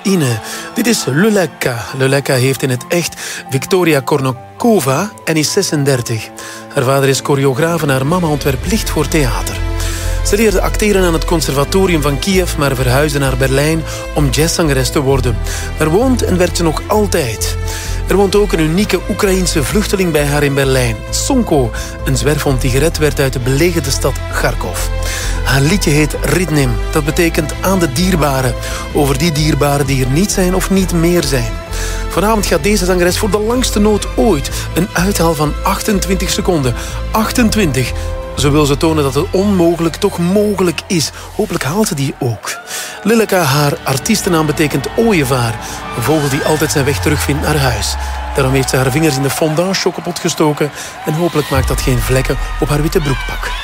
Oekraïne. Dit is Luleka. Luleka heeft in het echt Victoria Kornokova en is 36. Haar vader is choreograaf en haar mama ontwerpt licht voor theater. Ze leerde acteren aan het conservatorium van Kiev, maar verhuisde naar Berlijn om jazzzangeres te worden. Daar woont en werkt ze nog altijd. Er woont ook een unieke Oekraïense vluchteling bij haar in Berlijn. Sonko, een zwerfhond die gered werd uit de belegerde stad Kharkov. Haar liedje heet Ridnim. Dat betekent aan de dierbaren. Over die dierbaren die er niet zijn of niet meer zijn. Vanavond gaat deze zangeres voor de langste noot ooit. Een uithaal van 28 seconden. 28. Zo wil ze tonen dat het onmogelijk toch mogelijk is. Hopelijk haalt ze die ook. Lileka, haar artiestennaam betekent ooievaar. Een vogel die altijd zijn weg terugvindt naar huis. Daarom heeft ze haar vingers in de fondant chocopot gestoken. En hopelijk maakt dat geen vlekken op haar witte broekpak.